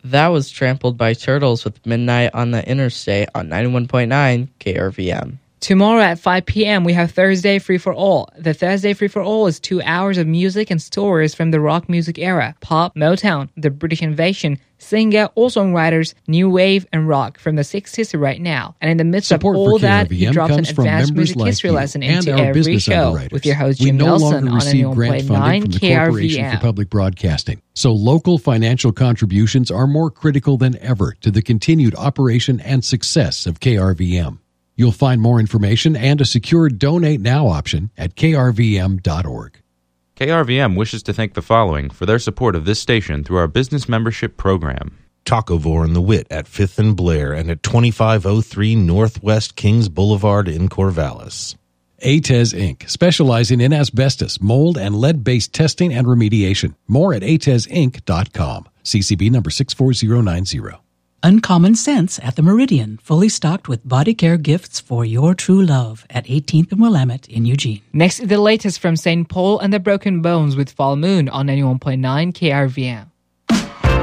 That was Trampled by Turtles with Midnight on the Interstate on 91.9 KRVM. Tomorrow at 5 p.m., we have Thursday Free for All. The Thursday Free for All is 2 hours of music and stories from the rock music era, pop, Motown, the British Invasion, singer or songwriters, new wave, and rock from the 60s to right now. And in the midst Support of all that, KRVM he drops an comes from advanced members music like history you lesson and into our every business show underwriters. with your host We Jim no Nelson longer on receive grant funding from the 91.9 Corporation for KRVM. Public Broadcasting, so local financial contributions are more critical than ever to the continued operation and success of KRVM. You'll find more information and a secure Donate Now option at krvm.org. KRVM wishes to thank the following for their support of this station through our business membership program. Tacovore and the Wit at 5th and Blair and at 2503 Northwest Kings Boulevard in Corvallis. ATES Inc., specializing in asbestos, mold, and lead-based testing and remediation. More at atesinc.com. CCB number 64090. Uncommon Scents at the Meridian, fully stocked with body care gifts for your true love at 18th and Willamette in Eugene. Next is the latest from St. Paul and the Broken Bones with Fall Moon on 91.9 KRVM.